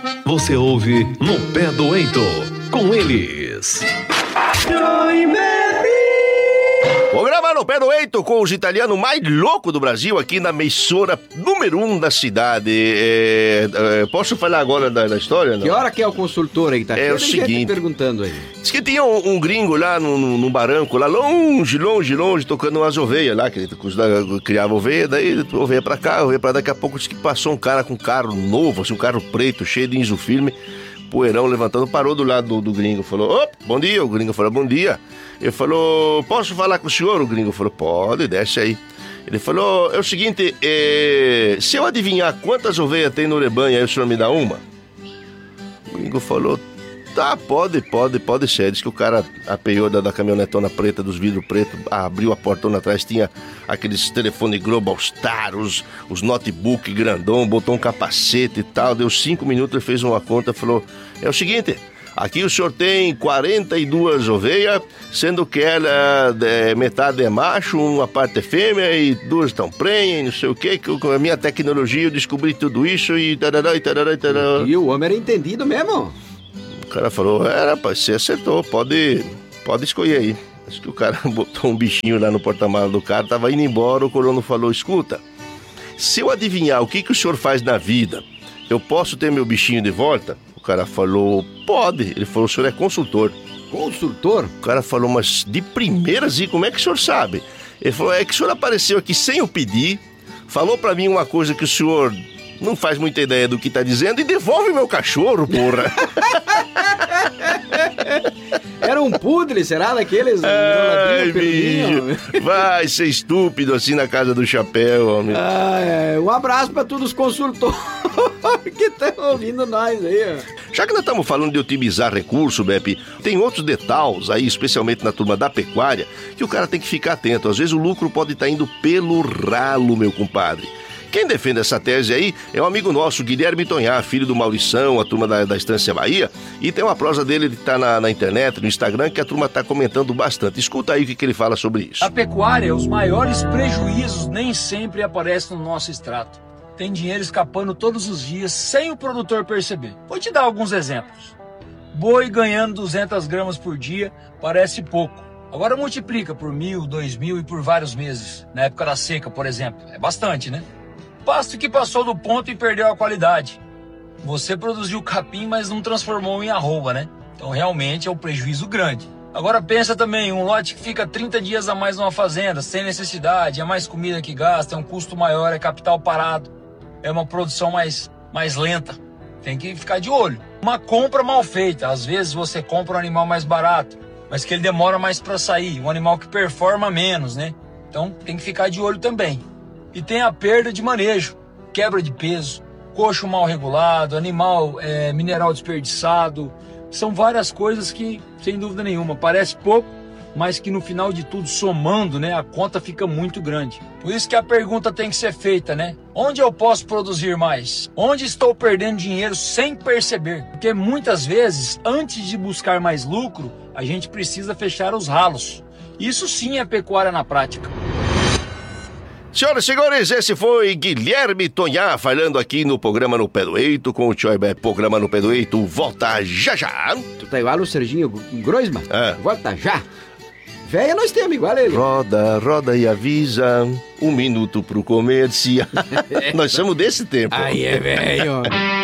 Você ouve No Pé do Eito, com eles. Programa No Pé do Eito com os italianos mais loucos do Brasil, aqui na emissora número 1 da cidade. Posso falar agora da história? Não? Que hora que é o consultor aí? Tá É o seguinte, perguntando aí. Diz que tinha um gringo lá num barranco, lá longe, tocando umas ovelhas lá, que ele criava ovelha, daí ovelha pra cá, ovelha pra daqui a pouco. Diz que passou um cara com um carro novo, assim, um carro preto, cheio de isofilme, poeirão levantando, parou do lado do gringo, falou: opa, bom dia. O gringo falou: bom dia. Ele falou: posso falar com o senhor? O gringo falou: pode, desce aí. Ele falou: é o seguinte, se eu adivinhar quantas ovelhas tem no rebanho, aí o senhor me dá uma? O gringo falou: tá, pode ser. Diz que o cara apeou da caminhonetona preta, dos vidros pretos, abriu a portona atrás, tinha aqueles telefone Global Star, os notebook grandão, botou um capacete e tal, deu 5 minutos, ele fez uma conta, falou: é o seguinte, aqui o senhor tem 42 ovelhas, sendo que ela, metade é macho, uma parte é fêmea e 2 estão prenhas, não sei o que com a minha tecnologia eu descobri tudo isso e tarará. E o homem era entendido mesmo? O cara falou: rapaz, você acertou, pode escolher aí. Acho que o cara botou um bichinho lá no porta-malas do cara, tava indo embora, o corono falou: escuta, se eu adivinhar o que o senhor faz na vida, eu posso ter meu bichinho de volta? O cara falou: pode. Ele falou: o senhor é consultor. Consultor? O cara falou: mas de primeiras, e como é que o senhor sabe? Ele falou: é que o senhor apareceu aqui sem eu pedir, falou pra mim uma coisa que o senhor não faz muita ideia do que tá dizendo e devolve meu cachorro, porra. Era um pudre, será? Daqueles Ai, bicho, vai ser estúpido assim na casa do chapéu, homem. Um abraço pra todos os consultores que estão ouvindo nós aí, ó. Já que nós estamos falando de otimizar recurso, Beppe, tem outros detalhes aí, especialmente na turma da pecuária, que o cara tem que ficar atento. Às vezes o lucro pode estar indo pelo ralo, meu compadre. Quem defende essa tese aí é um amigo nosso, Guilherme Tonhá, filho do Maurição, a turma da Estância Bahia, e tem uma prosa dele que tá na internet, no Instagram, que a turma tá comentando bastante. Escuta aí o que ele fala sobre isso. A pecuária, os maiores prejuízos nem sempre aparecem no nosso extrato. Tem dinheiro escapando todos os dias sem o produtor perceber. Vou te dar alguns exemplos. Boi ganhando 200 gramas por dia parece pouco. Agora multiplica por 1.000, 2.000 e por vários meses. Na época da seca, por exemplo. É bastante, né? Pasto que passou do ponto e perdeu a qualidade. Você produziu capim, mas não transformou em arroba, né? Então realmente é um prejuízo grande. Agora pensa também, um lote que fica 30 dias a mais numa fazenda, sem necessidade, é mais comida que gasta, é um custo maior, é capital parado, é uma produção mais lenta. Tem que ficar de olho. Uma compra mal feita, às vezes você compra um animal mais barato, mas que ele demora mais para sair, um animal que performa menos, né? Então tem que ficar de olho também. E tem a perda de manejo, quebra de peso, coxo mal regulado, animal mineral desperdiçado. São várias coisas que, sem dúvida nenhuma, parece pouco, mas que no final de tudo, somando, né, a conta fica muito grande. Por isso que a pergunta tem que ser feita, né? Onde eu posso produzir mais? Onde estou perdendo dinheiro sem perceber? Porque muitas vezes, antes de buscar mais lucro, a gente precisa fechar os ralos. Isso sim é pecuária na prática. Senhoras e senhores, esse foi Guilherme Tonhá falando aqui no programa No Pé do Eito com o Tio Iber. Programa No Pé do Eito volta já já. Tu tá igual o Serginho Groisman? Volta já. Véia nós temos igual ele. Roda e avisa, 1 minuto pro comercial. Nós somos desse tempo. Aí é velho.